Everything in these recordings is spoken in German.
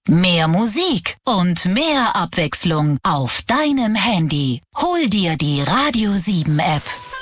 Mehr Musik und mehr Abwechslung auf deinem Handy. Hol dir die Radio 7 App.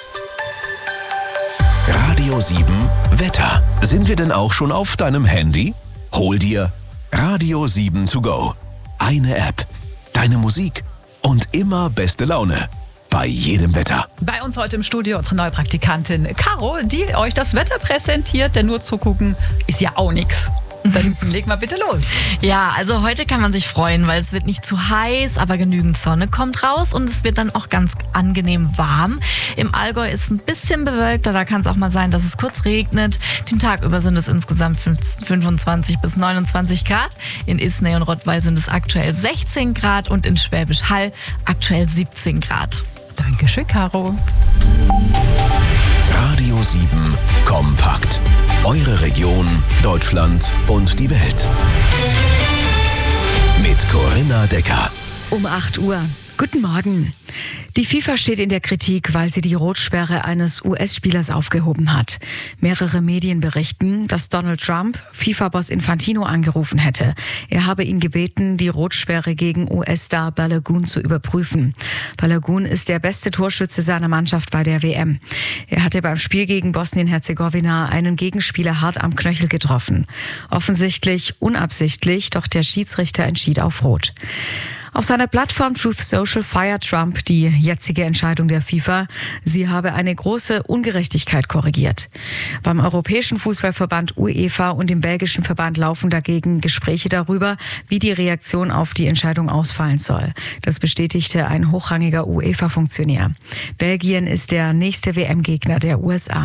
Radio 7 Wetter. Sind wir denn auch schon auf deinem Handy? Hol dir Radio 7 to go. Eine App, deine Musik und immer beste Laune. Bei jedem Wetter. Bei uns heute im Studio unsere neue Praktikantin Caro, die euch das Wetter präsentiert, denn nur zugucken ist ja auch nichts. Dann leg mal bitte los. Ja, also heute kann man sich freuen, weil es wird nicht zu heiß, aber genügend Sonne kommt raus und es wird dann auch ganz angenehm warm. Im Allgäu ist es ein bisschen bewölkter, da kann es auch mal sein, dass es kurz regnet. Den Tag über sind es insgesamt 25 bis 29 Grad. In Isny und Rottweil sind es aktuell 16 Grad und in Schwäbisch Hall aktuell 17 Grad. Dankeschön, Caro. Radio 7 kompakt. Eure Region, Deutschland und die Welt. Mit Corinna Decker. Um 8 Uhr. Guten Morgen. Die FIFA steht in der Kritik, weil sie die Rotsperre eines US-Spielers aufgehoben hat. Mehrere Medien berichten, dass Donald Trump FIFA-Boss Infantino angerufen hätte. Er habe ihn gebeten, die Rotsperre gegen US-Star Balogun zu überprüfen. Balogun ist der beste Torschütze seiner Mannschaft bei der WM. Er hatte beim Spiel gegen Bosnien-Herzegowina einen Gegenspieler hart am Knöchel getroffen. Offensichtlich unabsichtlich, doch der Schiedsrichter entschied auf Rot. Auf seiner Plattform Truth Social feiert Trump die jetzige Entscheidung der FIFA. Sie habe eine große Ungerechtigkeit korrigiert. Beim Europäischen Fußballverband UEFA und dem belgischen Verband laufen dagegen Gespräche darüber, wie die Reaktion auf die Entscheidung ausfallen soll. Das bestätigte ein hochrangiger UEFA-Funktionär. Belgien ist der nächste WM-Gegner der USA.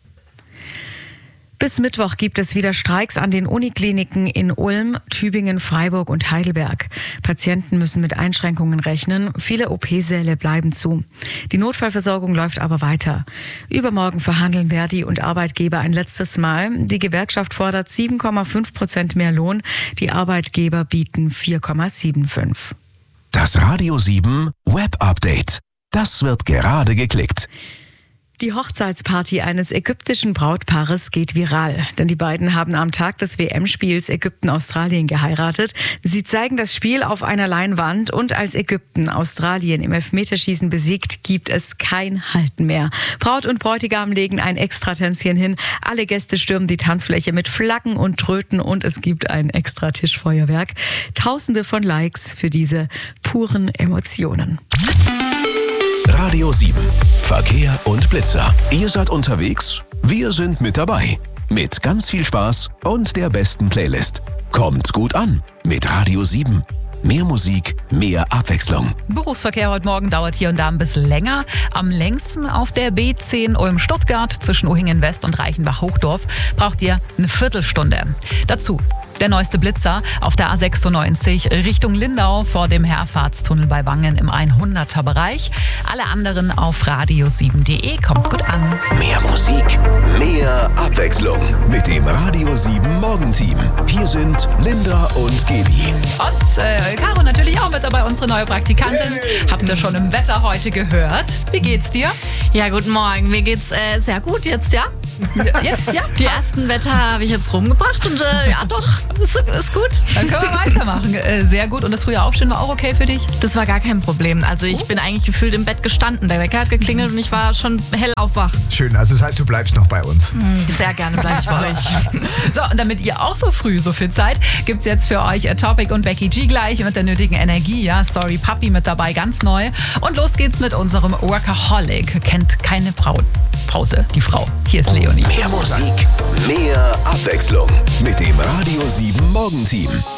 Bis Mittwoch gibt es wieder Streiks an den Unikliniken in Ulm, Tübingen, Freiburg und Heidelberg. Patienten müssen mit Einschränkungen rechnen. Viele OP-Säle bleiben zu. Die Notfallversorgung läuft aber weiter. Übermorgen verhandeln Verdi und Arbeitgeber ein letztes Mal. Die Gewerkschaft fordert 7,5% mehr Lohn. Die Arbeitgeber bieten 4,75. Das Radio 7 Web Update. Das wird gerade geklickt. Die Hochzeitsparty eines ägyptischen Brautpaares geht viral, denn die beiden haben am Tag des WM-Spiels Ägypten-Australien geheiratet. Sie zeigen das Spiel auf einer Leinwand und als Ägypten Australien im Elfmeterschießen besiegt, gibt es kein Halten mehr. Braut und Bräutigam legen ein Extratänzchen hin, alle Gäste stürmen die Tanzfläche mit Flaggen und Tröten und es gibt ein extra Tischfeuerwerk. Tausende von Likes für diese puren Emotionen. Radio 7. Verkehr und Blitzer. Ihr seid unterwegs? Wir sind mit dabei. Mit ganz viel Spaß und der besten Playlist. Kommt gut an mit Radio 7. Mehr Musik, mehr Abwechslung. Berufsverkehr heute Morgen dauert hier und da ein bisschen länger. Am längsten auf der B10 Ulm-Stuttgart zwischen Uhingen West und Reichenbach-Hochdorf braucht ihr eine Viertelstunde. Dazu der neueste Blitzer auf der A96 Richtung Lindau vor dem Herfahrtstunnel bei Wangen im 100er Bereich. Alle anderen auf radio7.de. Kommt gut an. Mehr Musik, mehr Abwechslung mit dem Radio 7 Morgenteam. Hier sind Linda und Gebi. Und Caro natürlich auch mit dabei, unsere neue Praktikantin. Habt ihr schon im Wetter heute gehört? Wie geht's dir? Ja, guten Morgen. Mir geht's sehr gut jetzt, ja? Jetzt, ja? Die ersten Wetter habe ich jetzt rumgebracht und ja doch, ist gut. Dann können wir weitermachen. Sehr gut. Und das frühe Aufstehen war auch okay für dich? Das war gar kein Problem. Also ich bin eigentlich gefühlt im Bett gestanden. Der Wecker hat geklingelt und ich war schon hell aufwach. Schön, also das heißt, du bleibst noch bei uns. Sehr gerne bleibe ich bei euch. So, und damit ihr auch so früh so viel Zeit, gibt's jetzt für euch Topic und Becky G gleich mit der nötigen Energie. Ja, Sorry Papi mit dabei, ganz neu. Und los geht's mit unserem Workaholic. Kennt keine Pause, die Frau. Hier ist Leonie. Mehr Musik, mehr Abwechslung mit dem Radio 7 Morgenteam.